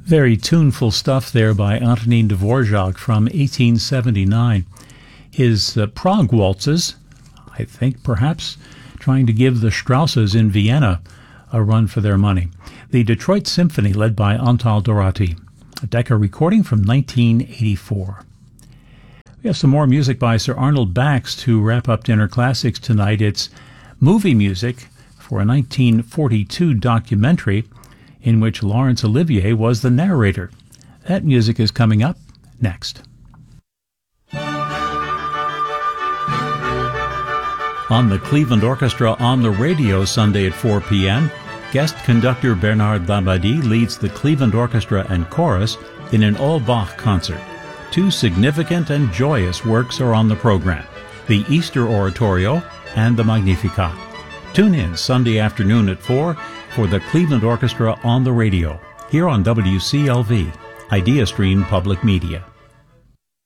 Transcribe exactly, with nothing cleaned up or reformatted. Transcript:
Very tuneful stuff there by Antonin Dvorak from eighteen seventy-nine. His uh, Prague waltzes, I think perhaps trying to give the Strausses in Vienna a run for their money. The Detroit Symphony, led by Antal Dorati, a Decca recording from nineteen eighty-four. We have some more music by Sir Arnold Bax to wrap up Dinner Classics tonight. It's movie music for a nineteen forty-two documentary in which Laurence Olivier was the narrator. That music is coming up next. On the Cleveland Orchestra on the Radio Sunday at four p.m., guest conductor Bernard Labadie leads the Cleveland Orchestra and Chorus in an all-Bach concert. Two significant and joyous works are on the program, the Easter Oratorio and the Magnificat. Tune in Sunday afternoon at four for the Cleveland Orchestra on the Radio, here on W C L V, IdeaStream Public Media.